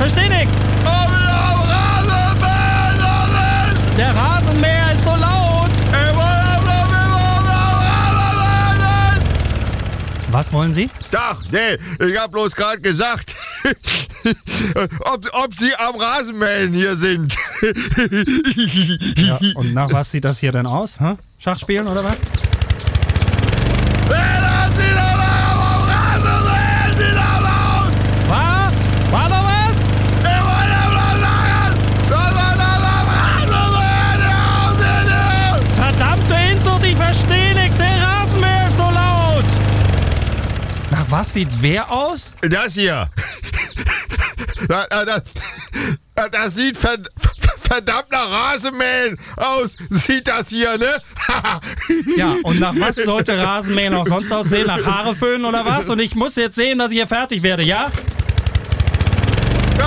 versteh nix. Der Rasenmäher ist so laut. Was wollen Sie? Ach, nee, ich hab bloß gerade gesagt, ob Sie am Rasenmähen hier sind. Ja, und nach was sieht das hier denn aus? Hä? Schachspielen oder was? War da was? Verdammte Inzucht, ich versteh nix. Der Rasenmäher ist so laut. Nach was sieht wer aus? Das hier. Das sieht verdammt nach Rasenmähen aus. Sieht das hier, ne? Ja, und nach was sollte Rasenmähen auch sonst aussehen? Nach Haare föhnen oder was? Und ich muss jetzt sehen, dass ich hier fertig werde, ja?